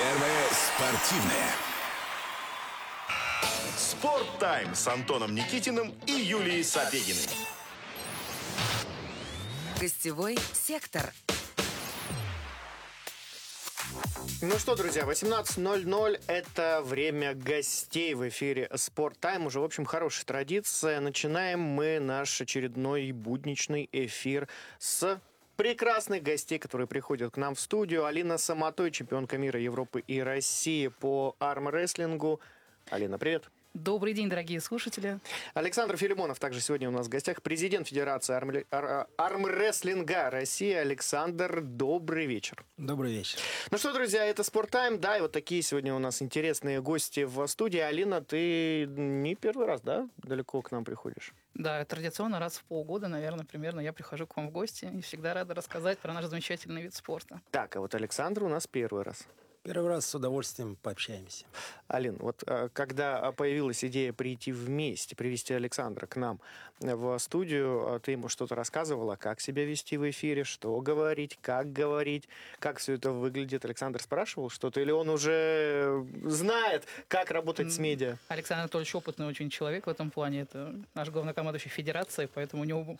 Первое спортивное. Спорт-тайм с Антоном Никитиным и Юлией Сапегиной. Гостевой сектор. Ну что, друзья, 18:00 – это время гостей в эфире Sport Time. Уже, в общем, хорошая традиция. Начинаем мы наш очередной будничный эфир с прекрасных гостей, которые приходят к нам в студию. Алина Саматой, чемпионка мира, Европы и России по армрестлингу. Алина, привет. Добрый день, дорогие слушатели. Александр Филимонов также сегодня у нас в гостях, президент Федерации армрестлинга России. Александр, добрый вечер. Добрый вечер. Ну что, друзья, это Sport Time, да, и вот такие сегодня у нас интересные гости в студии. Алина, ты не первый раз, да, далеко к нам приходишь? Да, традиционно раз в полгода, наверное, примерно я прихожу к вам в гости и всегда рада рассказать про наш замечательный вид спорта. Так, а вот Александр у нас первый раз. Первый раз с удовольствием пообщаемся. Алин, вот когда появилась идея прийти вместе, привести Александра к нам в студию, ты ему что-то рассказывала, как себя вести в эфире, что говорить, как все это выглядит? Александр спрашивал что-то, или он уже знает, как работать с медиа? Александр Анатольевич опытный очень человек в этом плане. Это наш главнокомандующий федерации, поэтому у него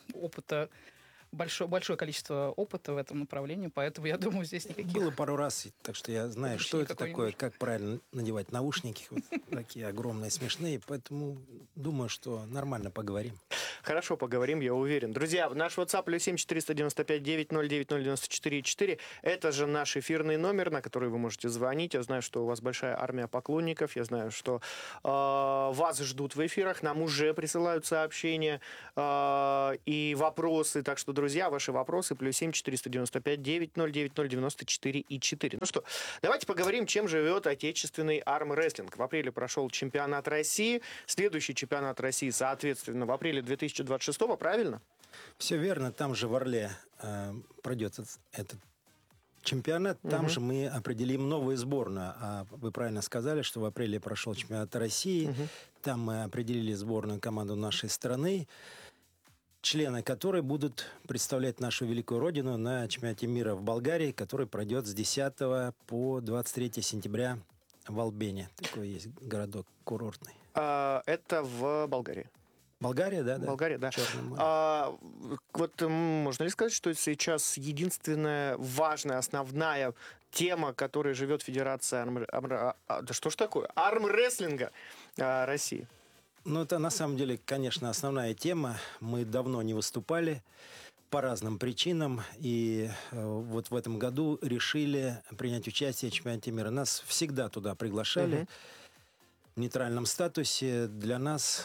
большое количество опыта в этом направлении, поэтому я думаю, здесь никаких... Было пару раз, так что я знаю, что это такое, как правильно надевать наушники, вот такие огромные, смешные, поэтому думаю, что нормально поговорим. Хорошо, поговорим, я уверен. Друзья, наш WhatsApp +7 495 909 094 4. Это же наш эфирный номер, на который вы можете звонить. Я знаю, что у вас большая армия поклонников. Я знаю, что вас ждут в эфирах. Нам уже присылают сообщения и вопросы. Так что, друзья, ваши вопросы +7 495 909 094 4. Ну что, давайте поговорим, чем живет отечественный армрестлинг. В апреле прошел чемпионат России. Следующий чемпионат России, соответственно, в апреле 2026-го, правильно? Все верно, там же в Орле пройдет этот чемпионат, там же мы определим новую сборную. А вы правильно сказали, что в апреле прошел чемпионат России, там мы определили сборную команду нашей страны, члены которой будут представлять нашу великую родину на чемпионате мира в Болгарии, который пройдет с 10 по 23 сентября в Албене. Такой есть городок курортный. Это в Болгарии. Болгария, да? Болгария, да. Вот можно ли сказать, что это сейчас единственная важная, основная тема, которой живет Федерация да что ж такое? Армрестлинга России? Ну, это на самом деле, конечно, основная тема. Мы давно не выступали по разным причинам. И вот в этом году решили принять участие в чемпионате мира. Нас всегда туда приглашали. В нейтральном статусе. Для нас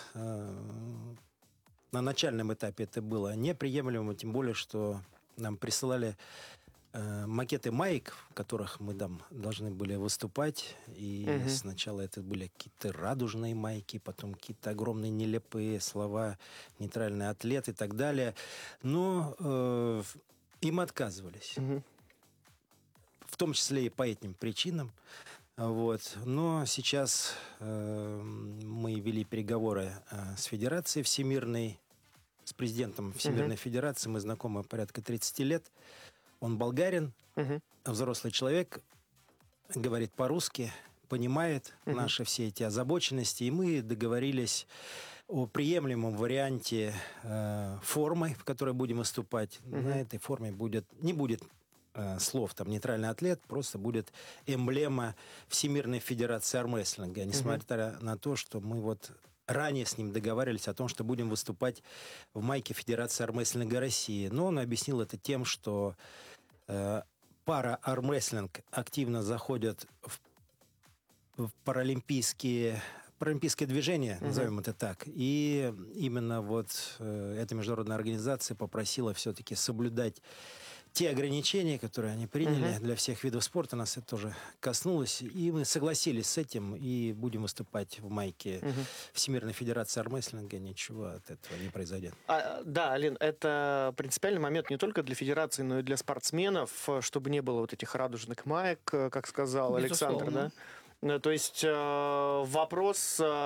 на начальном этапе это было неприемлемо, тем более, что нам присылали макеты маек, в которых мы там должны были выступать. И сначала это были какие-то радужные майки, потом какие-то огромные нелепые слова «нейтральный атлет» и так далее. Но им отказывались. В том числе и по этим причинам. Вот. Но сейчас мы вели переговоры с Федерацией Всемирной, с президентом Всемирной Федерации. Мы знакомы порядка 30 лет. Он болгарин, взрослый человек, говорит по-русски, понимает наши все эти озабоченности. И мы договорились о приемлемом варианте формы, в которой будем выступать. На этой форме не будет слов, там, нейтральный атлет, просто будет эмблема Всемирной Федерации армрестлинга, несмотря на то, что мы вот ранее с ним договаривались о том, что будем выступать в майке Федерации армрестлинга России. Но он объяснил это тем, что пара-армрестлинг активно заходит в паралимпийское движение, назовем это так. И именно вот эта международная организация попросила все-таки соблюдать те ограничения, которые они приняли для всех видов спорта. Нас это тоже коснулось. И мы согласились с этим и будем выступать в майке Всемирной Федерации армрестлинга. Ничего от этого не произойдет. Да, Алин, это принципиальный момент не только для федерации, но и для спортсменов, чтобы не было вот этих радужных маек, как сказал Александр, да? То есть вопрос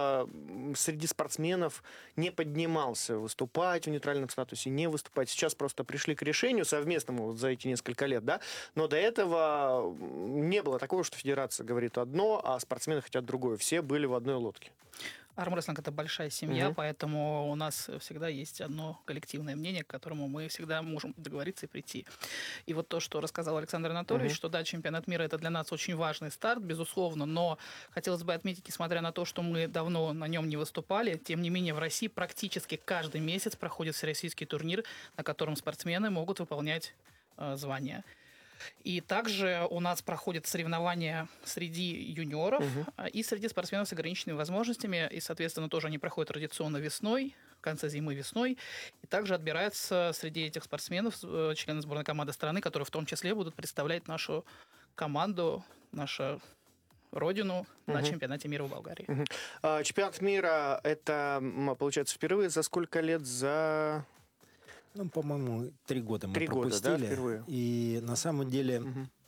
среди спортсменов не поднимался выступать в нейтральном статусе, не выступать. Сейчас просто пришли к решению совместному вот за эти несколько лет, да, но до этого не было такого, что федерация говорит одно, а спортсмены хотят другое. Все были в одной лодке. Армрестлинг — это большая семья, поэтому у нас всегда есть одно коллективное мнение, к которому мы всегда можем договориться и прийти. И вот то, что рассказал Александр Анатольевич, что да, чемпионат мира — это для нас очень важный старт, безусловно, но хотелось бы отметить, несмотря на то, что мы давно на нем не выступали, тем не менее в России практически каждый месяц проходит всероссийский турнир, на котором спортсмены могут выполнять звания. И также у нас проходят соревнования среди юниоров и среди спортсменов с ограниченными возможностями. И, соответственно, тоже они проходят традиционно весной, в конце зимы весной. И также отбираются среди этих спортсменов члены сборной команды страны, которые в том числе будут представлять нашу команду, нашу родину на чемпионате мира в Болгарии. Чемпионат мира — это, получается, впервые за сколько лет? За... Ну, по-моему, 3 года мы 3 года, пропустили. да, впервые? И на самом деле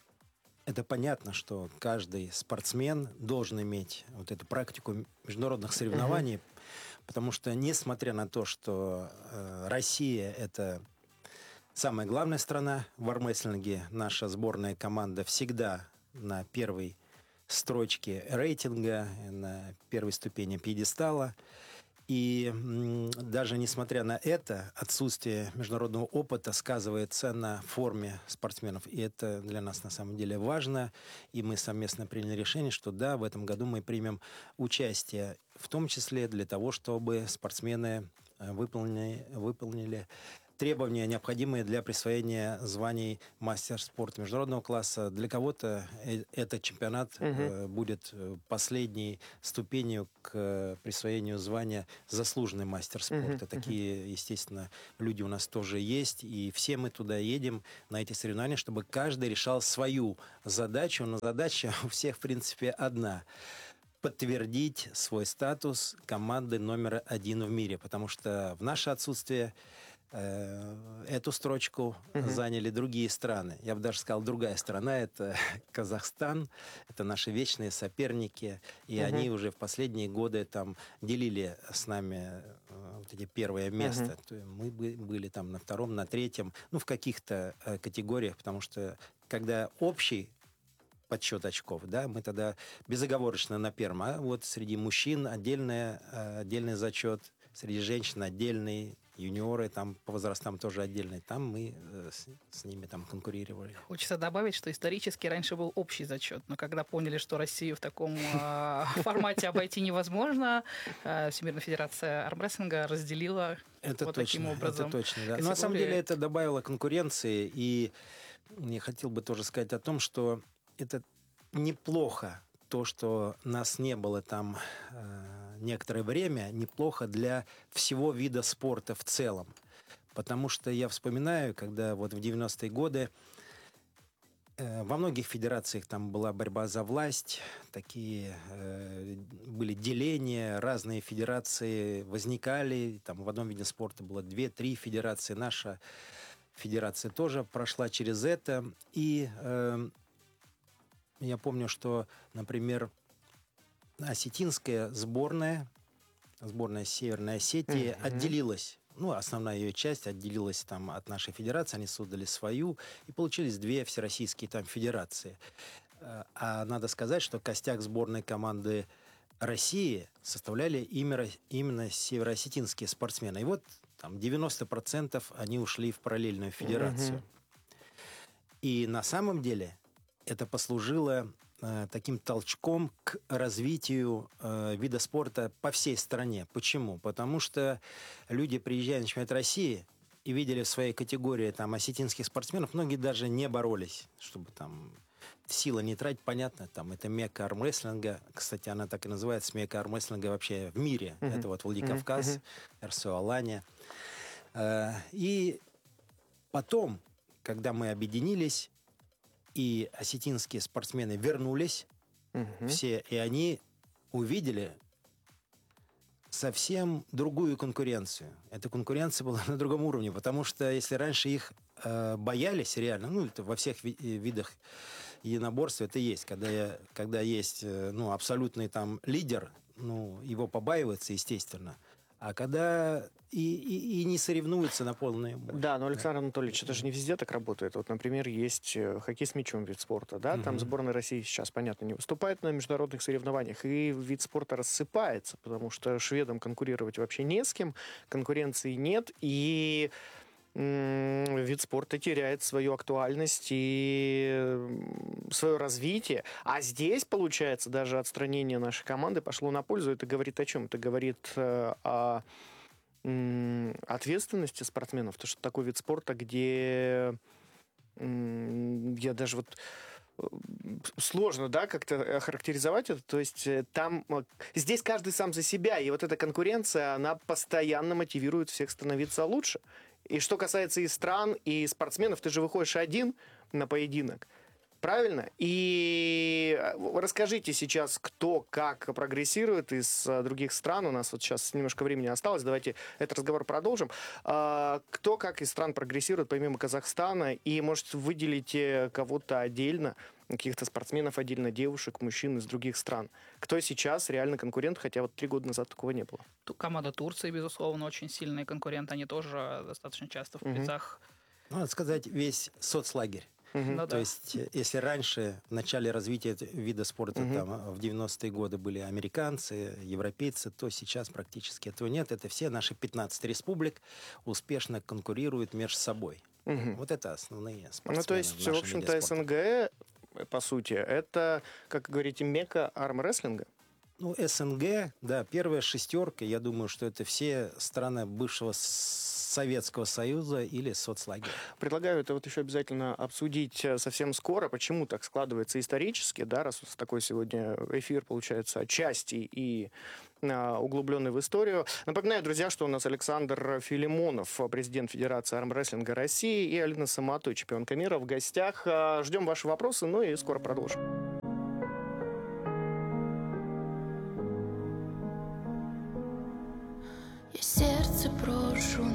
это понятно, что каждый спортсмен должен иметь вот эту практику международных соревнований, потому что, несмотря на то, что Россия — это самая главная страна в армрестлинге, наша сборная команда всегда на первой строчке рейтинга, на первой ступени пьедестала. И даже несмотря на это, отсутствие международного опыта сказывается на форме спортсменов. И это для нас на самом деле важно. И мы совместно приняли решение, что да, в этом году мы примем участие, в том числе для того, чтобы спортсмены выполнили требования, необходимые для присвоения званий мастер спорта международного класса. Для кого-то этот чемпионат будет последней ступенью к присвоению звания заслуженный мастер спорта. Такие, естественно, люди у нас тоже есть. И все мы туда едем, на эти соревнования, чтобы каждый решал свою задачу. Но задача у всех, в принципе, одна – подтвердить свой статус команды номер 1 в мире. Потому что в наше отсутствие эту строчку заняли другие страны. Я бы даже сказал, другая страна — это Казахстан. Это наши вечные соперники. И они уже в последние годы там делили с нами вот эти первое место. Мы были там на 2-м, на 3-м, ну, в каких-то категориях, потому что когда общий подсчет очков, да, мы тогда безоговорочно на 1-м. А вот среди мужчин отдельный зачет, среди женщин отдельный, юниоры там по возрастам тоже отдельные. Там мы с ними там конкурировали. Хочется добавить, что исторически раньше был общий зачет, но когда поняли, что Россию в таком формате обойти невозможно, Всемирная федерация армрестлинга разделила вот таким образом. Это точно, да. Но на самом деле это добавило конкуренции, и я хотел бы тоже сказать о том, что это неплохо, то, что нас не было там некоторое время, неплохо для всего вида спорта в целом. Потому что я вспоминаю, когда вот в 90-е годы во многих федерациях там была борьба за власть, такие были деления, разные федерации возникали. Там в одном виде спорта было 2-3 федерации. Наша федерация тоже прошла через это. И я помню, что, например, осетинская сборная Северной Осетии отделилась. Ну, основная ее часть отделилась там от нашей федерации. Они создали свою, и получились 2 всероссийские там федерации. А надо сказать, что костяк сборной команды России составляли именно североосетинские спортсмены. И вот там 90% они ушли в параллельную федерацию. И на самом деле это послужило таким толчком к развитию вида спорта по всей стране. Почему? Потому что люди, приезжая на чемпионат России и видели в своей категории там осетинских спортсменов, многие даже не боролись, чтобы там силы не тратить. Понятно, там это мекка армрестлинга. Кстати, она так и называется, мекка армрестлинга вообще в мире. Это вот Владикавказ, РСО Алания. И потом, когда мы объединились, и осетинские спортсмены вернулись, все, и они увидели совсем другую конкуренцию. Эта конкуренция была на другом уровне, потому что если раньше их боялись реально, ну, это во всех видах единоборстве это есть. Когда есть абсолютный там лидер, его побаивается, естественно. А когда и не соревнуются на полную мощь. Да, но, Александр Анатольевич, это же не везде так работает. Вот, например, есть хоккей с мячом, вид спорта, да, там сборная России сейчас, понятно, не выступает на международных соревнованиях, и вид спорта рассыпается, потому что шведам конкурировать вообще не с кем, конкуренции нет, и вид спорта теряет свою актуальность и свое развитие. А здесь, получается, даже отстранение нашей команды пошло на пользу. Это говорит о чем? Это говорит о ответственности спортсменов. Потому что такой вид спорта, где я даже вот сложно, да, как-то охарактеризовать это. То есть там здесь каждый сам за себя. И вот эта конкуренция, она постоянно мотивирует всех становиться лучше. И что касается и стран, и спортсменов, ты же выходишь один на поединок. Правильно? И расскажите сейчас, кто как прогрессирует из других стран. У нас вот сейчас немножко времени осталось. Давайте этот разговор продолжим. Кто как из стран прогрессирует, помимо Казахстана? И, может, выделите кого-то отдельно, каких-то спортсменов отдельно, девушек, мужчин из других стран. Кто сейчас реально конкурент, хотя вот 3 года назад такого не было? Команда Турции, безусловно, очень сильный конкурент. Они тоже достаточно часто в призах. Надо сказать, весь соцлагерь. То есть, если раньше, в начале развития вида спорта, там, в 90-е годы были американцы, европейцы, то сейчас практически этого нет. Это все наши 15 республик успешно конкурируют между собой. Вот это основные спортсмены. Ну, то есть, в общем-то, СНГ, по сути, это, как говорите, мекка армрестлинга? СНГ, да, первая шестерка, я думаю, что это все страны бывшего Советского Союза или соцлагеря. Предлагаю это вот еще обязательно обсудить совсем скоро, почему так складывается исторически, да, раз такой сегодня эфир получается отчасти и углубленный в историю. Напоминаю, друзья, что у нас Александр Филимонов, президент Федерации армрестлинга России, и Алина Саматой, чемпионка мира, в гостях. Ждем ваши вопросы, и скоро продолжим. Я сердце брошу